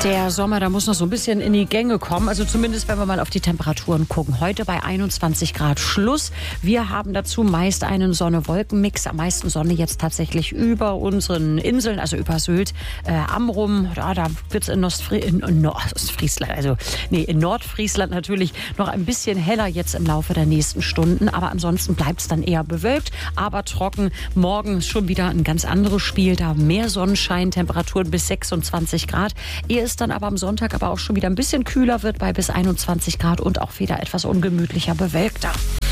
Der Sommer, da muss noch so ein bisschen in die Gänge kommen. Also zumindest, wenn wir mal auf die Temperaturen gucken. Heute bei 21 Grad Schluss. Wir haben dazu meist einen Sonne-Wolken-Mix. Am meisten Sonne jetzt tatsächlich über unseren Inseln, also über Sylt, Amrum. Da wird es in Nordfriesland natürlich noch ein bisschen heller jetzt im Laufe der nächsten Stunden. Aber ansonsten bleibt es dann eher bewölkt, aber trocken. Morgen schon wieder ein ganz anderes Spiel. Da mehr Sonnenschein, Temperaturen bis 26 Grad. Ehe es dann aber am Sonntag aber auch schon wieder ein bisschen kühler wird bei bis 21 Grad und auch wieder etwas ungemütlicher bewölkter.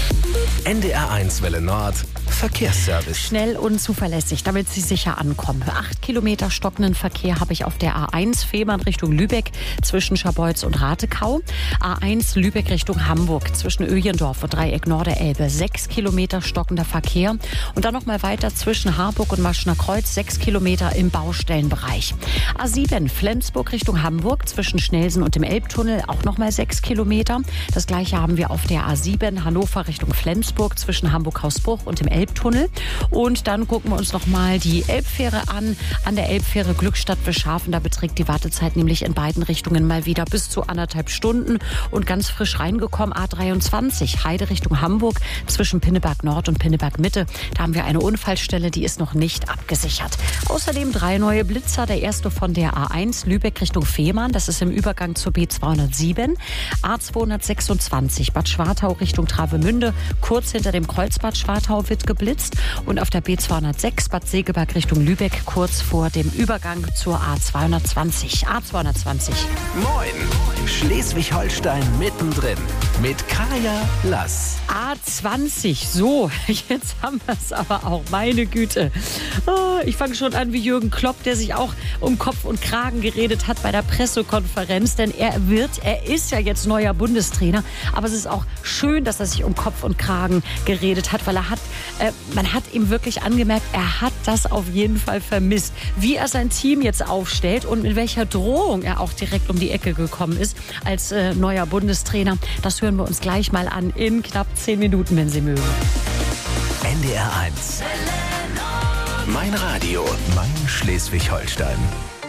NDR1 Welle Nord, Verkehrsservice. Schnell und zuverlässig, damit Sie sicher ankommen. 8 Kilometer stockenden Verkehr habe ich auf der A1 Fehmarn Richtung Lübeck zwischen Scharbeutz und Ratekau. A1 Lübeck Richtung Hamburg zwischen Öjendorf und Dreieck Norderelbe. 6 Kilometer stockender Verkehr. Und dann noch mal weiter zwischen Harburg und Maschner Kreuz. 6 Kilometer im Baustellenbereich. A7 Flensburg Richtung Hamburg zwischen Schnelsen und dem Elbtunnel. Auch noch mal 6 Kilometer. Das gleiche haben wir auf der A7 Hannover Richtung Flensburg zwischen Hamburg-Hausbruch und dem Elbtunnel. Und dann gucken wir uns noch mal die Elbfähre an der Elbfähre Glückstadt-Beschafen. Da beträgt die Wartezeit nämlich in beiden Richtungen mal wieder bis zu 1,5 Stunden. Und ganz frisch reingekommen A23 Heide Richtung Hamburg zwischen Pinneberg Nord und Pinneberg Mitte. Da haben wir eine Unfallstelle, die ist noch nicht abgesichert. Außerdem 3 neue Blitzer. Der erste von der A1 Lübeck Richtung Fehmarn. Das ist im Übergang zur B207. A226 Bad Schwartau Richtung Travemünde. Kurz hinter dem Kreuzbad Schwartau wird geblitzt. Und auf der B206 Bad Segeberg Richtung Lübeck kurz vor dem Übergang zur A220. A220. Moin, Schleswig-Holstein mittendrin mit Kaya Lass. A20, so, jetzt haben wir es aber auch, meine Güte. Oh, ich fange schon an wie Jürgen Klopp, der sich auch um Kopf und Kragen geredet hat bei der Pressekonferenz, denn er ist ja jetzt neuer Bundestrainer, aber es ist auch schön, dass er sich um Kopf und Kragen geredet hat, weil man hat ihm wirklich angemerkt, er hat das auf jeden Fall vermisst. Wie er sein Team jetzt aufstellt und mit welcher Drohung er auch direkt um die Ecke gekommen ist als neuer Bundestrainer, das hören wir uns gleich mal an in knapp 10 Minuten, wenn Sie mögen. NDR1. Mein Radio, mein Schleswig-Holstein.